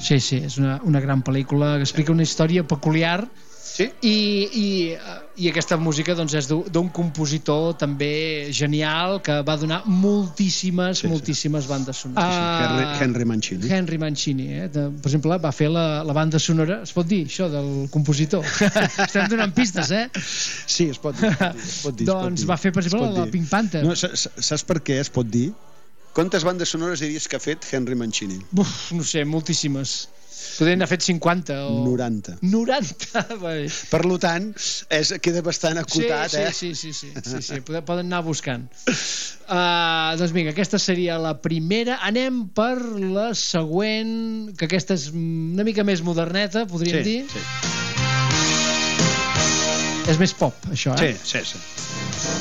Sí, és una gran pel·lícula que explica una història peculiar. Sí? I aquesta música doncs, és d'un compositor també genial que va donar moltíssimes bandes sonores. Henry Mancini. Henry Mancini, per exemple, va fer la banda sonora, es pot dir això del compositor? Estem donant pistes, Sí, es pot dir. Doncs va fer, per exemple, la Pink Panther. No, saps per què es pot dir? Quantes bandes sonores diries que ha fet Henry Mancini? No sé, moltíssimes. Podrien haver fet 50 o... 90. 90? Per tant, queda bastant acotat, Sí. Poden anar buscant. Doncs vinga, aquesta seria la primera. Anem per la següent, que aquesta és una mica més moderneta, podríem dir. Sí. És més pop, això, Sí.